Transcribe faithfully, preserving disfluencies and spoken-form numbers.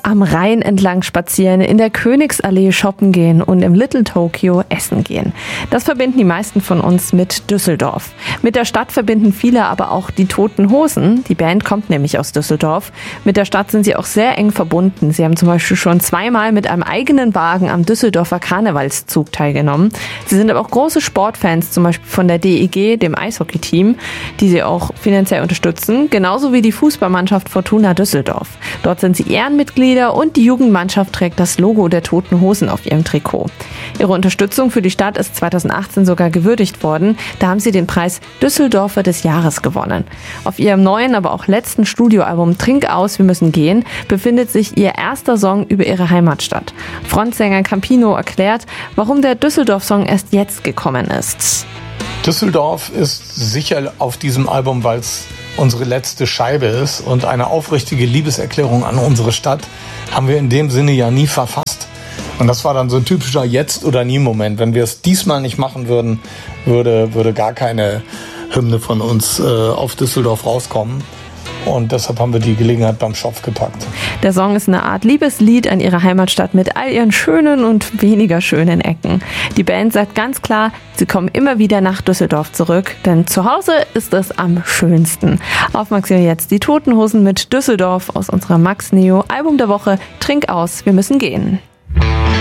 am Rhein entlang spazieren, in der Königsallee shoppen gehen und im Little Tokyo essen gehen. Das verbinden die meisten von uns mit Düsseldorf. Mit der Stadt verbinden viele aber auch die Toten Hosen. Die Band kommt nämlich aus Düsseldorf. Mit der Stadt sind sie auch sehr eng verbunden. Sie haben zum Beispiel schon zweimal mit einem eigenen Wagen am Düsseldorfer Karnevalszug teilgenommen. Sie sind aber auch große Sportfans, zum Beispiel von der D E G, dem Eishockeyteam, die sie auch finanziell unterstützen, genauso wie die Fußballmannschaft Fortuna Düsseldorf. Dort sind sie Ehrenmitglieder und die Jugendmannschaft trägt das Logo der Toten Hosen auf ihrem Trikot. Ihre Unterstützung für die Stadt ist zweitausendachtzehn sogar gewürdigt worden. Da haben sie den Preis Düsseldorfer des Jahres gewonnen. Auf ihrem neuen, aber auch letzten Studioalbum Trink aus, wir müssen gehen, befindet sich ihr erster Song über ihre Heimatstadt. Frontsänger Campino erklärt, warum der Düsseldorf-Song erst jetzt gekommen ist. Düsseldorf ist sicher auf diesem Album, weil es unsere letzte Scheibe ist und eine aufrichtige Liebeserklärung an unsere Stadt haben wir in dem Sinne ja nie verfasst. Und das war dann so ein typischer Jetzt- oder Nie-Moment. Wenn wir es diesmal nicht machen würden, würde, würde gar keine Hymne von uns äh, auf Düsseldorf rauskommen. Und deshalb haben wir die Gelegenheit beim Schopf gepackt. Der Song ist eine Art Liebeslied an ihre Heimatstadt mit all ihren schönen und weniger schönen Ecken. Die Band sagt ganz klar, sie kommen immer wieder nach Düsseldorf zurück, denn zu Hause ist es am schönsten. Auf Max jetzt die Toten Hosen mit Düsseldorf aus unserer Max Neo Album der Woche Trink aus, wir müssen gehen.